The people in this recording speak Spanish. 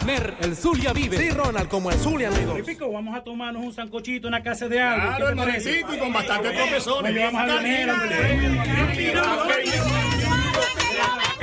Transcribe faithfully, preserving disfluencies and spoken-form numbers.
comer, el Zulia vive. Sí, Ronald, como el Zulia, amigos. Pico, vamos a tomarnos un sancochito, una casa de algo. Claro, hermanito, y con bastante tropezones. Vamos a ver.